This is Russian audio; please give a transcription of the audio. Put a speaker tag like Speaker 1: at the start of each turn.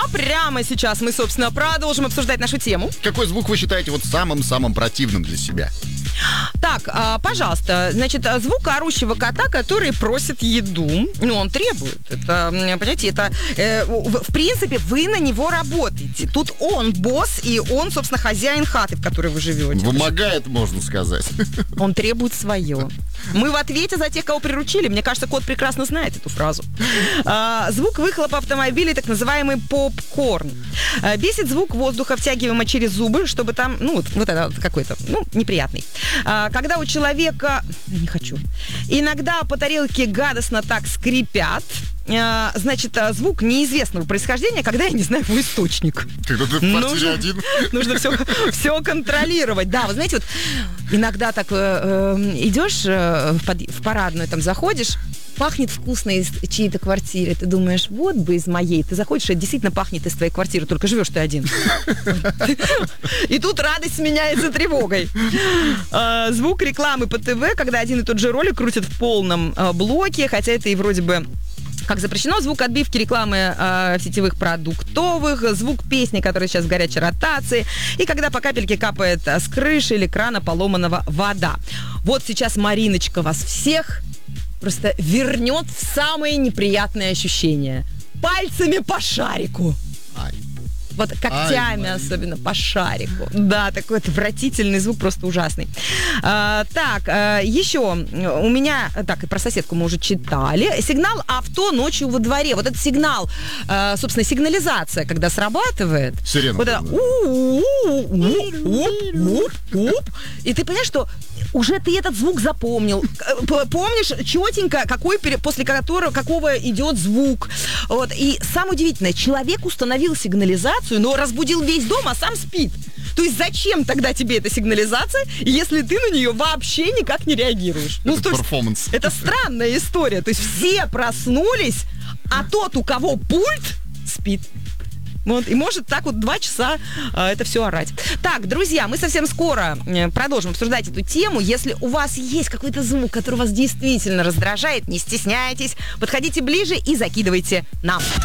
Speaker 1: А прямо сейчас мы, собственно, продолжим обсуждать нашу тему.
Speaker 2: Какой звук вы считаете вот самым-самым противным для себя?
Speaker 1: Так, пожалуйста, значит, звук орущего кота, который просит еду, он требует. Это, понимаете, это, в принципе, вы на него работаете. Тут он босс, и он, собственно, хозяин хаты, в которой вы живете.
Speaker 2: Вымогает, можно сказать.
Speaker 1: Он требует свое. Мы в ответе за тех, кого приручили. Мне кажется, кот прекрасно знает эту фразу. Звук выхлопа автомобилей, так называемый попкорн. Бесит звук воздуха, втягиваемого через зубы, чтобы там, вот это какой-то, неприятный. Когда у человека... Не хочу. Иногда по тарелке гадостно так скрипят. Значит, звук неизвестного происхождения, когда я не знаю его источник.
Speaker 2: Когда ты в квартире один.
Speaker 1: Нужно все контролировать. Да, вы знаете, вот иногда так идешь в парадную, там заходишь, пахнет вкусно из чьей-то квартиры. Ты думаешь, вот бы из моей. Ты заходишь, это действительно пахнет из твоей квартиры, только живешь ты один. И тут радость сменяется тревогой. Звук рекламы по ТВ, когда один и тот же ролик крутят в полном блоке, хотя это и вроде бы как запрещено, звук отбивки рекламы сетевых продуктовых, звук песни, которая сейчас в горячей ротации, и когда по капельке капает с крыши или крана поломанного вода. Вот сейчас Мариночка вас всех просто вернет в самые неприятные ощущения. Пальцами по шарику. Вот когтями особенно по шарику. Да, такой отвратительный звук, просто ужасный. Еще у меня... Так, и про соседку мы уже читали. Сигнал авто ночью во дворе. Вот этот сигнал, собственно, сигнализация, когда срабатывает.
Speaker 2: Сирена.
Speaker 1: Вот это... И ты понимаешь, что уже ты этот звук запомнил. Помнишь четенько, после какого идет звук. Вот. И самое удивительное, человек установил сигнализацию, но разбудил весь дом, а сам спит. То есть зачем тогда тебе эта сигнализация, если ты на нее вообще никак не реагируешь?
Speaker 2: Это перформанс.
Speaker 1: Это странная история. То есть все проснулись, а тот, у кого пульт, спит. Вот, и может так вот 2 часа это все орать. Так, друзья, мы совсем скоро продолжим обсуждать эту тему. Если у вас есть какой-то звук, который вас действительно раздражает, не стесняйтесь, подходите ближе и закидывайте нам.